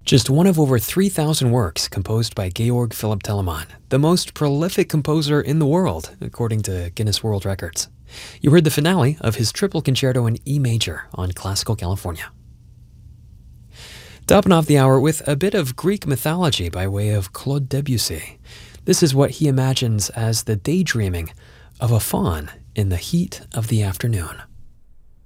Just one of over 3,000 works composed by Georg Philipp Telemann, the most prolific composer in the world, according to Guinness World Records. You heard the finale of his triple concerto in E major on Classical California. Topping off the hour with a bit of Greek mythology by way of Claude Debussy. This is what he imagines as the daydreaming of a faun in the heat of the afternoon.